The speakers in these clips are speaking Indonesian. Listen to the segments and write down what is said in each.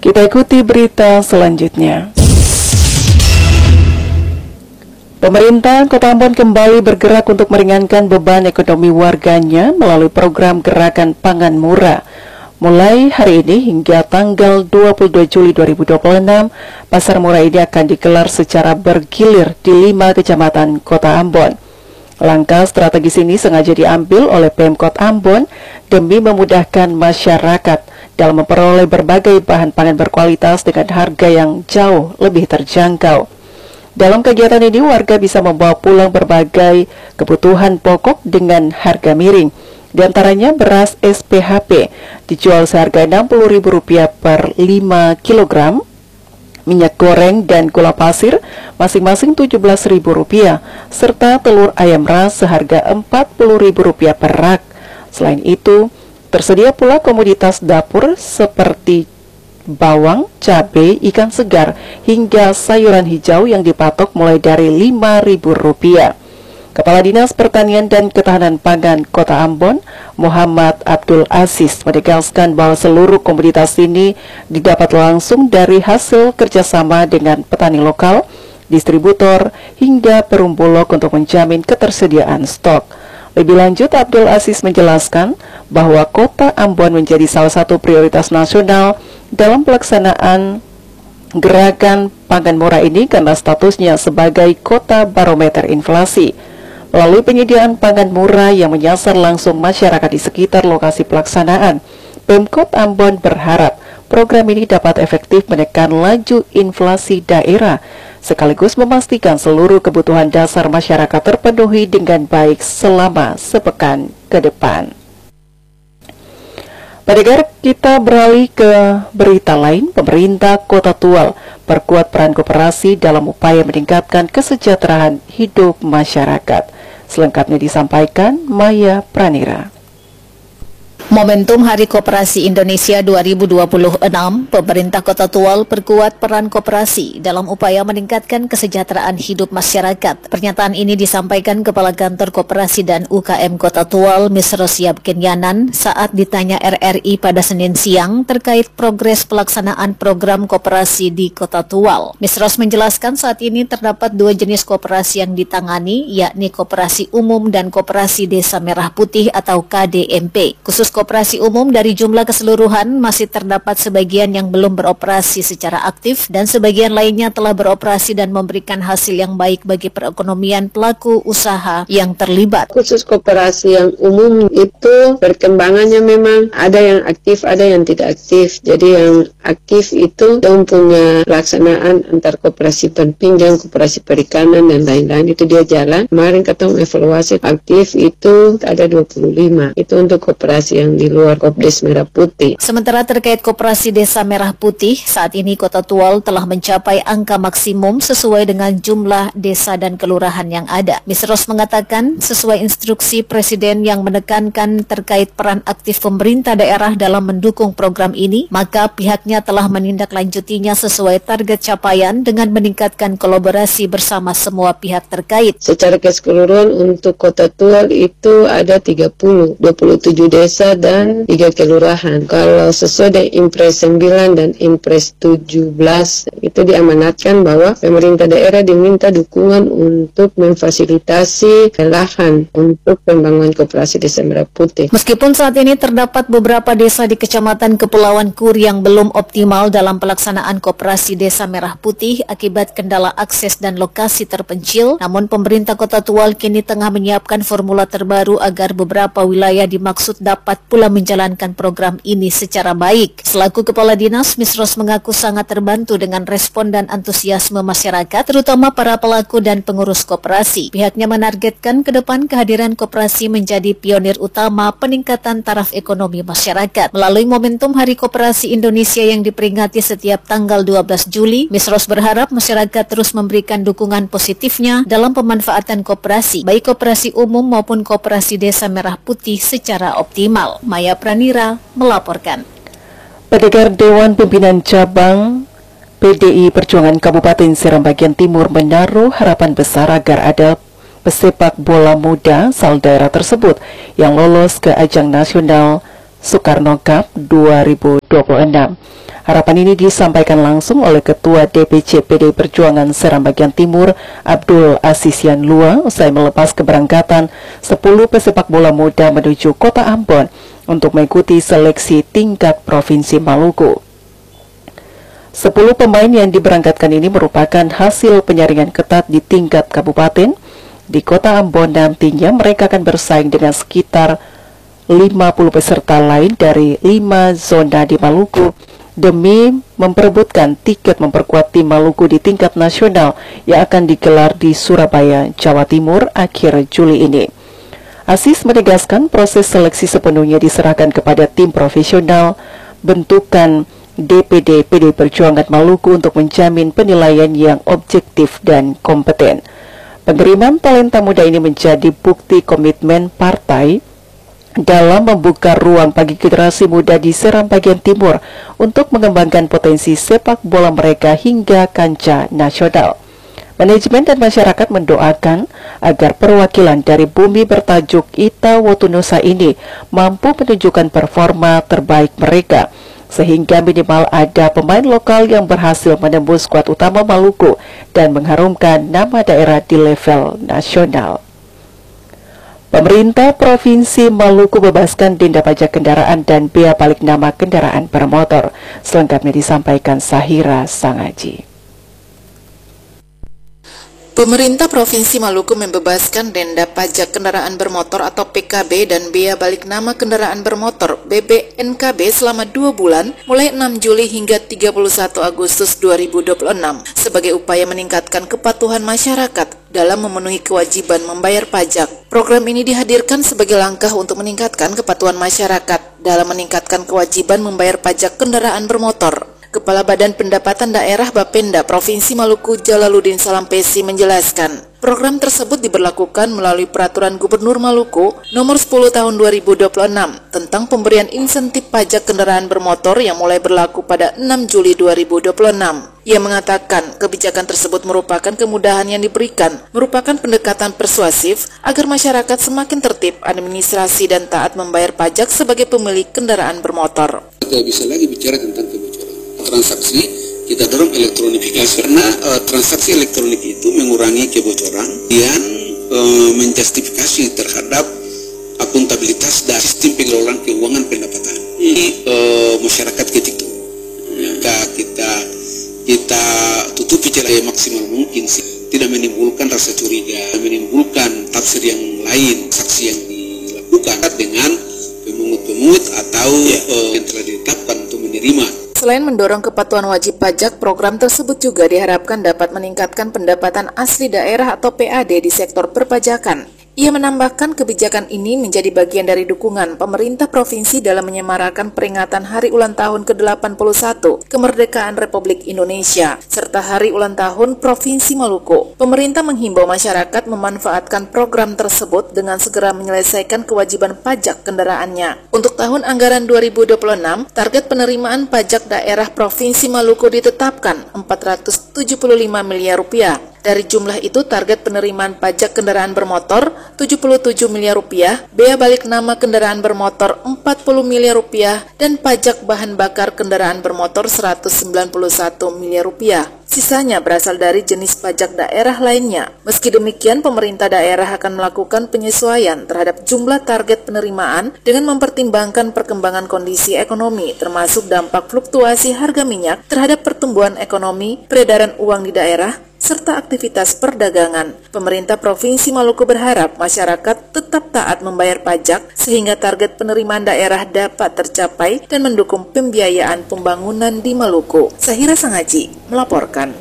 Kita ikuti berita selanjutnya. Pemerintah Kota Ambon kembali bergerak untuk meringankan beban ekonomi warganya melalui program Gerakan Pangan Murah. Mulai hari ini hingga tanggal 22 Juli 2026, pasar murah ini akan digelar secara bergilir di 5 kecamatan Kota Ambon. Langkah strategis ini sengaja diambil oleh Pemkot Ambon demi memudahkan masyarakat dalam memperoleh berbagai bahan pangan berkualitas dengan harga yang jauh lebih terjangkau. Dalam kegiatan ini, warga bisa membawa pulang berbagai kebutuhan pokok dengan harga miring. Di antaranya beras SPHP dijual seharga Rp60.000 per 5 kg, minyak goreng dan gula pasir masing-masing Rp17.000, serta telur ayam ras seharga Rp40.000 per rak. Selain itu, tersedia pula komoditas dapur seperti bawang, cabai, ikan segar, hingga sayuran hijau yang dipatok mulai dari Rp5.000. Kepala Dinas Pertanian dan Ketahanan Pangan Kota Ambon, Muhammad Abdul Aziz, menegaskan bahwa seluruh komoditas ini didapat langsung dari hasil kerjasama dengan petani lokal, distributor, hingga perum bulog untuk menjamin ketersediaan stok. Lebih lanjut, Abdul Aziz menjelaskan bahwa Kota Ambon menjadi salah satu prioritas nasional dalam pelaksanaan Gerakan Pangan Murah ini karena statusnya sebagai kota barometer inflasi. Melalui penyediaan pangan murah yang menyasar langsung masyarakat di sekitar lokasi pelaksanaan, Pemkot Ambon berharap program ini dapat efektif menekan laju inflasi daerah, sekaligus memastikan seluruh kebutuhan dasar masyarakat terpenuhi dengan baik selama sepekan ke depan. Pendengar, kita beralih ke berita lain. Pemerintah Kota Tual perkuat peran koperasi dalam upaya meningkatkan kesejahteraan hidup masyarakat. Selengkapnya disampaikan Maya Pranira. Momentum Hari Koperasi Indonesia 2026, pemerintah Kota Tual perkuat peran koperasi dalam upaya meningkatkan kesejahteraan hidup masyarakat. Pernyataan ini disampaikan Kepala Kantor Koperasi dan UKM Kota Tual, Ms. Rosiab Kenyanan, saat ditanya RRI pada Senin siang terkait progres pelaksanaan program koperasi di Kota Tual. Ms. Ros menjelaskan saat ini terdapat 2 jenis koperasi yang ditangani, yakni Koperasi Umum dan Koperasi Desa Merah Putih atau KDMP. Khusus koperasi umum dari jumlah keseluruhan masih terdapat sebagian yang belum beroperasi secara aktif dan sebagian lainnya telah beroperasi dan memberikan hasil yang baik bagi perekonomian pelaku usaha yang terlibat. Khusus koperasi yang umum itu perkembangannya memang ada yang aktif, ada yang tidak aktif. Jadi yang aktif itu punya pelaksanaan antar koperasi penpinjam, koperasi perikanan dan lain-lain, itu dia jalan. Kemarin ketemu evaluasi aktif itu ada 25. Itu untuk koperasi yang di luar Kopdes Merah Putih. Sementara terkait Koperasi Desa Merah Putih, saat ini Kota Tual telah mencapai angka maksimum sesuai dengan jumlah desa dan kelurahan yang ada. Ms. Ros mengatakan sesuai instruksi Presiden yang menekankan terkait peran aktif pemerintah daerah dalam mendukung program ini, maka pihaknya telah menindaklanjutinya sesuai target capaian dengan meningkatkan kolaborasi bersama semua pihak terkait. Secara keseluruhan untuk Kota Tual itu ada 27 desa dan 3 kelurahan. Kalau sesuai dengan Impres 9 dan Impres 17 itu diamanatkan bahwa pemerintah daerah diminta dukungan untuk memfasilitasi lahan untuk pembangunan koperasi Desa Merah Putih. Meskipun saat ini terdapat beberapa desa di Kecamatan Kepulauan Kur yang belum optimal dalam pelaksanaan koperasi Desa Merah Putih akibat kendala akses dan lokasi terpencil, namun pemerintah Kota Tual kini tengah menyiapkan formula terbaru agar beberapa wilayah dimaksud dapat pula menjalankan program ini secara baik. Selaku Kepala Dinas, Ms. Ros mengaku sangat terbantu dengan respon dan antusiasme masyarakat, terutama para pelaku dan pengurus koperasi. Pihaknya menargetkan ke depan kehadiran koperasi menjadi pionir utama peningkatan taraf ekonomi masyarakat. Melalui momentum Hari Koperasi Indonesia yang diperingati setiap tanggal 12 Juli, Ms. Ros berharap masyarakat terus memberikan dukungan positifnya dalam pemanfaatan koperasi, baik koperasi umum maupun koperasi Desa Merah Putih secara optimal. Maya Pranira melaporkan. Pendengar, Dewan Pimpinan Cabang PDI Perjuangan Kabupaten Seram Bagian Timur menaruh harapan besar agar ada pesepak bola muda asal daerah tersebut yang lolos ke ajang nasional Soekarno Cup 2026. Harapan ini disampaikan langsung oleh Ketua DPC PDI Perjuangan Seram Bagian Timur, Abdul Aziz Yanlua, usai melepas keberangkatan 10 pesepak bola muda menuju Kota Ambon untuk mengikuti seleksi tingkat Provinsi Maluku. 10 pemain yang diberangkatkan ini merupakan hasil penyaringan ketat di tingkat kabupaten. Di Kota Ambon nantinya mereka akan bersaing dengan sekitar 50 peserta lain dari 5 zona di Maluku demi memperebutkan tiket memperkuat tim Maluku di tingkat nasional yang akan digelar di Surabaya, Jawa Timur akhir Juli ini. Aziz menegaskan proses seleksi sepenuhnya diserahkan kepada tim profesional bentukan DPD PDI Perjuangan Maluku untuk menjamin penilaian yang objektif dan kompeten. Penerimaan talenta muda ini menjadi bukti komitmen partai dalam membuka ruang bagi generasi muda di Seram Bagian Timur untuk mengembangkan potensi sepak bola mereka hingga kancah nasional. Manajemen dan masyarakat mendoakan agar perwakilan dari bumi bertajuk Ita Wotunusa ini mampu menunjukkan performa terbaik mereka, sehingga minimal ada pemain lokal yang berhasil menembus skuad utama Maluku dan mengharumkan nama daerah di level nasional. Pemerintah Provinsi Maluku bebaskan denda pajak kendaraan dan bea balik nama kendaraan bermotor. Selengkapnya disampaikan Sahira Sangaji. Pemerintah Provinsi Maluku membebaskan denda pajak kendaraan bermotor atau PKB dan bea balik nama kendaraan bermotor BBNKB selama 2 bulan mulai 6 Juli hingga 31 Agustus 2026 sebagai upaya meningkatkan kepatuhan masyarakat dalam memenuhi kewajiban membayar pajak. Program ini dihadirkan sebagai langkah untuk meningkatkan kepatuhan masyarakat dalam meningkatkan kewajiban membayar pajak kendaraan bermotor. Kepala Badan Pendapatan Daerah Bapenda Provinsi Maluku Jalaluddin Salampesi menjelaskan, program tersebut diberlakukan melalui Peraturan Gubernur Maluku Nomor 10 Tahun 2026 tentang pemberian insentif pajak kendaraan bermotor yang mulai berlaku pada 6 Juli 2026. Ia mengatakan kebijakan tersebut merupakan kemudahan yang diberikan, merupakan pendekatan persuasif agar masyarakat semakin tertib administrasi dan taat membayar pajak sebagai pemilik kendaraan bermotor. Kita bisa lagi bicara tentang kebocoran transaksi, kita dorong elektronifikasi karena transaksi elektronik itu mengurangi kebocoran dan menjustifikasi terhadap akuntabilitas dan sistem pengelolaan keuangan pendapatan. Ini masyarakat ketika maka kita tutupi celah maksimal mungkin sih, tidak menimbulkan rasa curiga, menimbulkan tafsir yang lain, saksi yang dilakukan dengan pemungut-pemungut atau yang telah ditetapkan untuk menerima. Selain mendorong kepatuhan wajib pajak, program tersebut juga diharapkan dapat meningkatkan pendapatan asli daerah atau PAD di sektor perpajakan. Ia menambahkan kebijakan ini menjadi bagian dari dukungan pemerintah provinsi dalam menyemarakan peringatan Hari Ulang Tahun ke-81 Kemerdekaan Republik Indonesia, serta Hari Ulang Tahun Provinsi Maluku. Pemerintah menghimbau masyarakat memanfaatkan program tersebut dengan segera menyelesaikan kewajiban pajak kendaraannya. Untuk tahun anggaran 2026, target penerimaan pajak daerah Provinsi Maluku ditetapkan Rp475 miliar. Dari jumlah itu, target penerimaan pajak kendaraan bermotor Rp77 miliar, bea balik nama kendaraan bermotor Rp40 miliar, dan pajak bahan bakar kendaraan bermotor Rp191 miliar. Sisanya berasal dari jenis pajak daerah lainnya. Meski demikian, pemerintah daerah akan melakukan penyesuaian terhadap jumlah target penerimaan dengan mempertimbangkan perkembangan kondisi ekonomi, termasuk dampak fluktuasi harga minyak terhadap pertumbuhan ekonomi, peredaran uang di daerah, serta aktivitas perdagangan. Pemerintah Provinsi Maluku berharap masyarakat tetap taat membayar pajak sehingga target penerimaan daerah dapat tercapai dan mendukung pembiayaan pembangunan di Maluku. Sahira Sangaji melaporkan.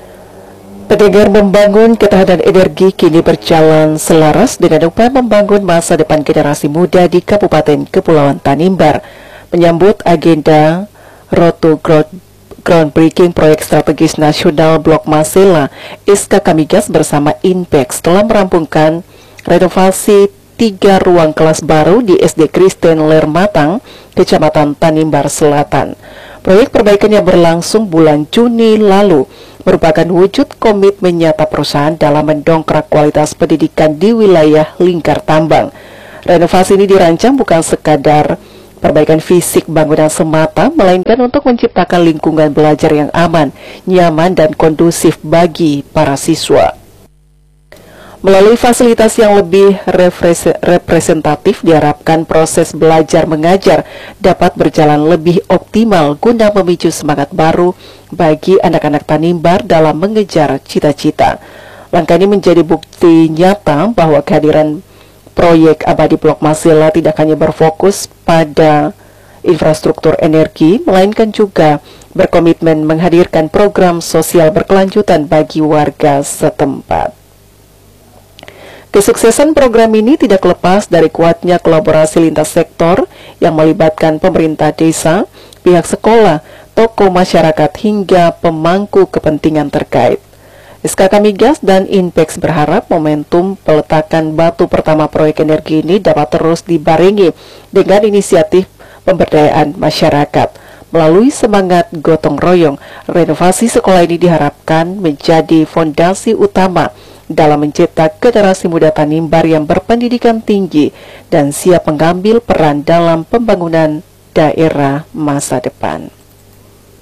Pendengar, membangun ketahanan energi kini berjalan selaras dengan upaya membangun masa depan generasi muda di Kabupaten Kepulauan Tanimbar. Menyambut agenda Road to Groundbreaking Proyek Strategis Nasional Blok Masela, SKK Migas bersama Inpex telah merampungkan renovasi 3 ruang kelas baru di SD Kristen Lermatang, Kecamatan Tanimbar Selatan. Proyek perbaikan yang berlangsung bulan Juni lalu merupakan wujud komitmen nyata perusahaan dalam mendongkrak kualitas pendidikan di wilayah Lingkar Tambang. Renovasi ini dirancang bukan sekadar perbaikan fisik bangunan semata, melainkan untuk menciptakan lingkungan belajar yang aman, nyaman, dan kondusif bagi para siswa. Melalui fasilitas yang lebih representatif, diharapkan proses belajar mengajar dapat berjalan lebih optimal guna memicu semangat baru bagi anak-anak Tanimbar dalam mengejar cita-cita. Langkah ini menjadi bukti nyata bahwa kehadiran proyek Abadi Blok Masela tidak hanya berfokus pada infrastruktur energi, melainkan juga berkomitmen menghadirkan program sosial berkelanjutan bagi warga setempat. Kesuksesan program ini tidak lepas dari kuatnya kolaborasi lintas sektor yang melibatkan pemerintah desa, pihak sekolah, tokoh masyarakat, hingga pemangku kepentingan terkait. SKK Migas dan Inpex berharap momentum peletakan batu pertama proyek energi ini dapat terus dibarengi dengan inisiatif pemberdayaan masyarakat. Melalui semangat gotong royong, renovasi sekolah ini diharapkan menjadi fondasi utama dalam mencetak generasi muda Tanimbar yang berpendidikan tinggi dan siap mengambil peran dalam pembangunan daerah masa depan.